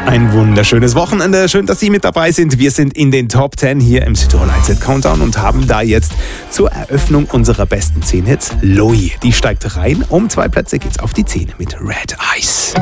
Ein wunderschönes Wochenende. Schön, dass Sie mit dabei sind. Wir sind in den Top 10 hier im Südtirol Hit Countdown und haben da jetzt zur Eröffnung unserer besten 10 Hits Lohi. Die steigt rein. Um 2 Plätze geht's auf die 10 mit Red Eyes.